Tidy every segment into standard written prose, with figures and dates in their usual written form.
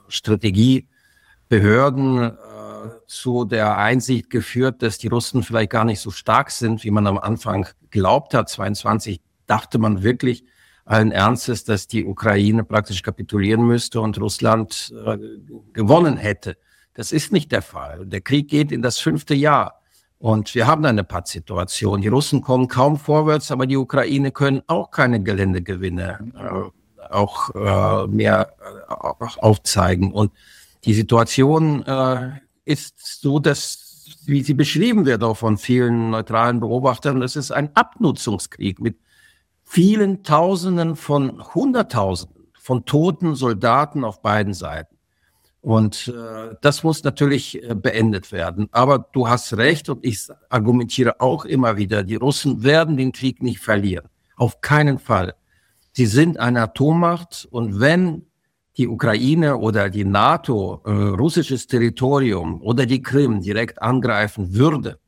Strategiebehörden zu der Einsicht geführt, dass die Russen vielleicht gar nicht so stark sind, wie man am Anfang glaubt hat. 22 dachte man wirklich allen Ernstes, dass die Ukraine praktisch kapitulieren müsste und Russland gewonnen hätte. Das ist nicht der Fall. Der Krieg geht in das 5. Jahr. Und wir haben eine Pattsituation. Die Russen kommen kaum vorwärts, aber die Ukraine können auch keine Geländegewinne mehr aufzeigen. Und die Situation ist so, dass, wie sie beschrieben wird, auch von vielen neutralen Beobachtern, das ist ein Abnutzungskrieg mit vielen Tausenden von Hunderttausenden von toten Soldaten auf beiden Seiten. Und das muss natürlich beendet werden. Aber du hast recht und ich argumentiere auch immer wieder, die Russen werden den Krieg nicht verlieren. Auf keinen Fall. Sie sind eine Atommacht und wenn die Ukraine oder die NATO russisches Territorium oder die Krim direkt angreifen würde,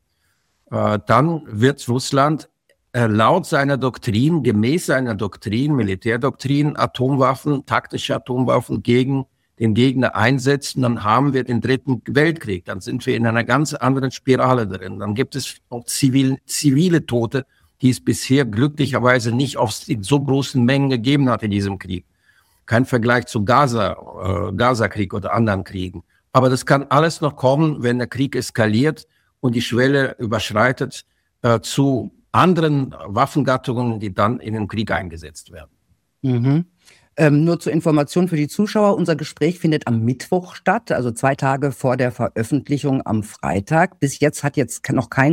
dann wird Russland laut seiner Doktrin, gemäß seiner Doktrin, Militärdoktrin, Atomwaffen, taktische Atomwaffen gegen den Gegner einsetzen, dann haben wir den 3. Weltkrieg. Dann sind wir in einer ganz anderen Spirale drin. Dann gibt es auch zivile Tote, die es bisher glücklicherweise nicht in so großen Mengen gegeben hat in diesem Krieg. Kein Vergleich zum Gaza-Krieg oder anderen Kriegen. Aber das kann alles noch kommen, wenn der Krieg eskaliert und die Schwelle überschreitet zu anderen Waffengattungen, die dann in den Krieg eingesetzt werden. Mhm. Nur zur Information für die Zuschauer, unser Gespräch findet am Mittwoch statt, also 2 Tage vor der Veröffentlichung am Freitag. Bis jetzt hat noch kein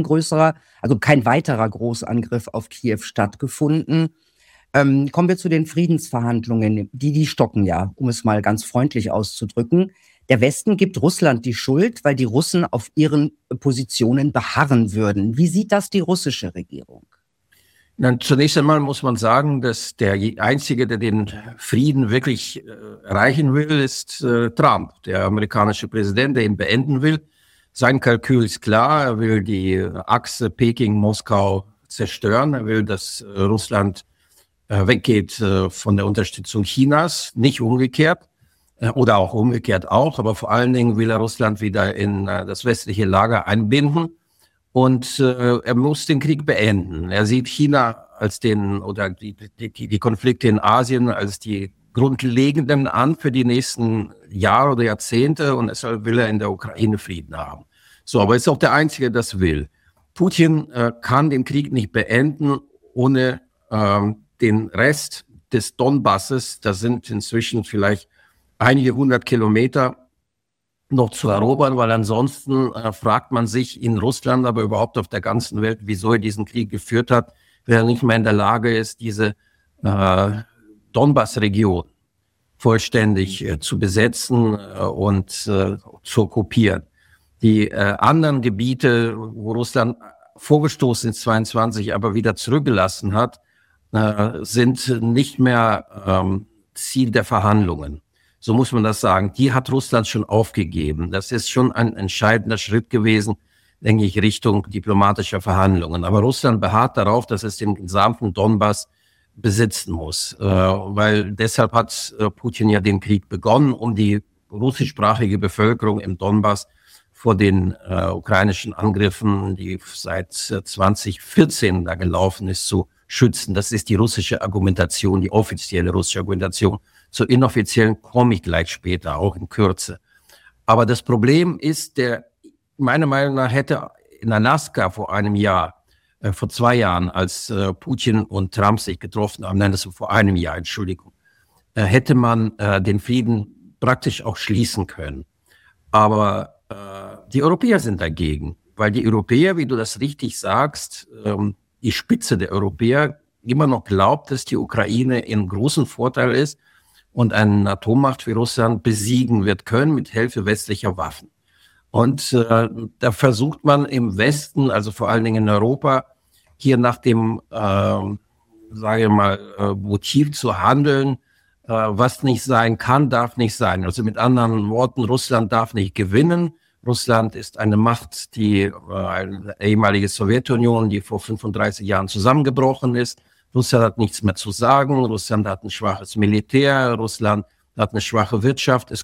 weiterer Großangriff auf Kiew stattgefunden. Kommen wir zu den Friedensverhandlungen. Die stocken ja, um es mal ganz freundlich auszudrücken. Der Westen gibt Russland die Schuld, weil die Russen auf ihren Positionen beharren würden. Wie sieht das die russische Regierung? Zunächst einmal muss man sagen, dass der Einzige, der den Frieden wirklich erreichen will, ist Trump, der amerikanische Präsident, der ihn beenden will. Sein Kalkül ist klar, er will die Achse Peking-Moskau zerstören, er will, dass Russland weggeht von der Unterstützung Chinas, nicht umgekehrt oder auch umgekehrt auch, aber vor allen Dingen will er Russland wieder in das westliche Lager einbinden. Und er muss den Krieg beenden. Er sieht China als die Konflikte in Asien als die grundlegenden an für die nächsten Jahre oder Jahrzehnte und deshalb will er in der Ukraine Frieden haben. So, aber er ist auch der Einzige, der das will. Putin kann den Krieg nicht beenden ohne den Rest des Donbasses. Das sind inzwischen vielleicht einige 100 Kilometer noch zu erobern, weil ansonsten fragt man sich in Russland, aber überhaupt auf der ganzen Welt, wieso er diesen Krieg geführt hat, wenn er nicht mehr in der Lage ist, diese Donbass-Region vollständig zu besetzen und zu okkupieren. Die anderen Gebiete, wo Russland vorgestoßen ist 22, aber wieder zurückgelassen hat, sind nicht mehr Ziel der Verhandlungen. So muss man das sagen. Die hat Russland schon aufgegeben. Das ist schon ein entscheidender Schritt gewesen, denke ich, Richtung diplomatischer Verhandlungen. Aber Russland beharrt darauf, dass es den gesamten Donbass besitzen muss. Weil deshalb hat Putin ja den Krieg begonnen, um die russischsprachige Bevölkerung im Donbass vor den ukrainischen Angriffen, die seit 2014 da gelaufen ist, zu schützen. Das ist die russische Argumentation, die offizielle russische Argumentation. Zur inoffiziellen komme ich gleich später, auch in Kürze. Aber das Problem ist, meiner Meinung nach hätte in Alaska vor 2 Jahren, als Putin und Trump sich getroffen haben, das war vor einem Jahr, Entschuldigung, hätte man den Frieden praktisch auch schließen können. Aber die Europäer sind dagegen, weil die Europäer, wie du das richtig sagst, die Spitze der Europäer immer noch glaubt, dass die Ukraine in großen Vorteil ist und eine Atommacht wie Russland besiegen wird können mit Hilfe westlicher Waffen. Und da versucht man im Westen, also vor allen Dingen in Europa, hier nach dem, Motiv zu handeln, was nicht sein kann, darf nicht sein. Also mit anderen Worten, Russland darf nicht gewinnen. Russland ist eine Macht, eine ehemalige Sowjetunion, die vor 35 Jahren zusammengebrochen ist. Russland hat nichts mehr zu sagen. Russland hat ein schwaches Militär. Russland hat eine schwache Wirtschaft. Es